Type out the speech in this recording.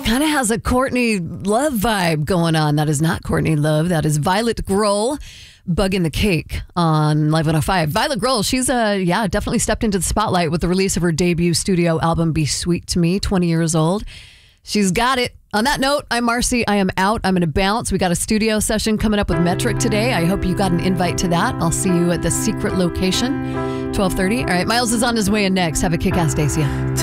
kind of has a Courtney Love vibe going on. That is not Courtney Love. That is Violet Grohl. Bug in the Cake on Live 105. Violet Grohl, she's definitely stepped into the spotlight with the release of her debut studio album, Be Sweet to Me, 20 years old. She's got it. On that note, I'm Marcy. I am out. I'm going to bounce. We got a studio session coming up with Metric today. I hope you got an invite to that. I'll see you at the secret location, 12:30. All right, Miles is on his way in next. Have a kick-ass day. See ya.